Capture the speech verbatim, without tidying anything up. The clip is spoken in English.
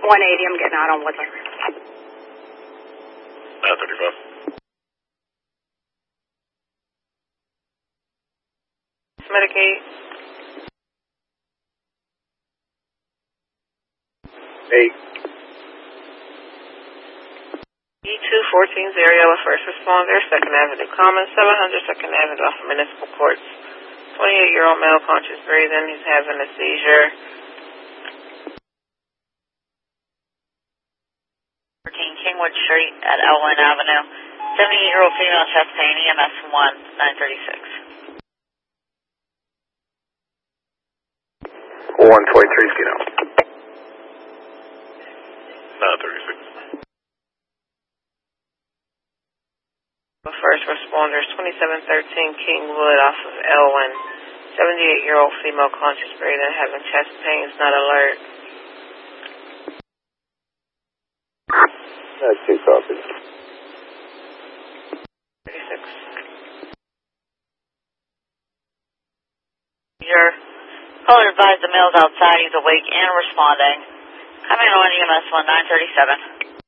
one eighty, I'm getting out on Woodland. nine thirty-five. Medicaid. Eight. E two fourteen Zariella, first responder, second Avenue Commons, seven hundred second Avenue off of Municipal Courts. twenty-eight-year-old male, conscious breathing, he's having a seizure. fourteen Kingwood Street at Elwyn Avenue. seventy-eight-year-old female, chest pain, E M S one, nine thirty-six. one twenty-three, Skino. nine thirty-six. First responders, twenty-seven thirteen Kingwood off of Elwyn. seventy-eight-year-old female, conscious breathing, having chest pains, not alert. That's two copies. thirty-six. Your caller advised the male's outside, he's awake and responding. Coming on E M S one, nine thirty-seven.